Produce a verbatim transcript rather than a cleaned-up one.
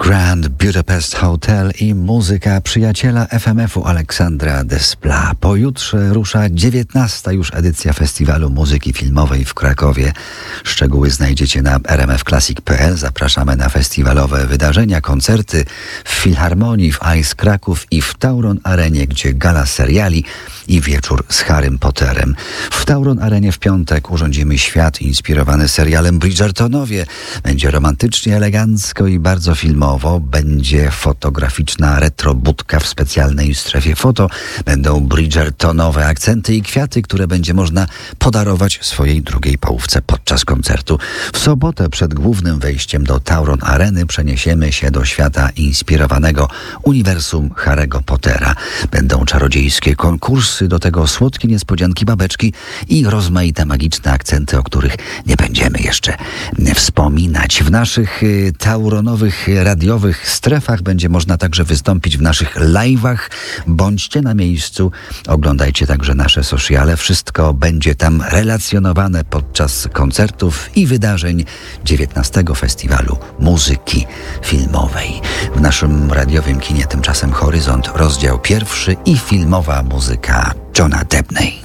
Grand Budapest Hotel i muzyka przyjaciela F M F-u Aleksandra Despla. Pojutrze rusza dziewiętnasta już edycja Festiwalu Muzyki Filmowej w Krakowie. Szczegóły znajdziecie na r m f classic kropka p l. Zapraszamy na festiwalowe wydarzenia, koncerty w Filharmonii, w Ice Kraków i w Tauron Arenie, gdzie gala seriali i wieczór z Harrym Potterem. W Tauron Arenie w piątek urządzimy świat inspirowany serialem Bridgertonowie. Będzie romantycznie, elegancko i bardzo filmowo. Będzie fotograficzna retrobudka w specjalnej strefie foto. Będą Bridgertonowe akcenty i kwiaty, które będzie można podarować swojej drugiej połówce podczas koncertu. W sobotę przed głównym wejściem do Tauron Areny przeniesiemy się do świata inspirowanego uniwersum Harry'ego Pottera. Będą czarodziejskie konkursy, do tego słodkie niespodzianki, babeczki i rozmaite magiczne akcenty, o których nie będziemy jeszcze wspominać. W naszych y, tauronowych radiowych strefach będzie można także wystąpić w naszych live'ach. Bądźcie na miejscu, oglądajcie także nasze sociale. Wszystko będzie tam relacjonowane podczas koncertów i wydarzeń dziewiętnastego Festiwalu Muzyki Filmowej. W naszym radiowym kinie tymczasem Horyzont, rozdział pierwszy i filmowa muzyka Johna Debney.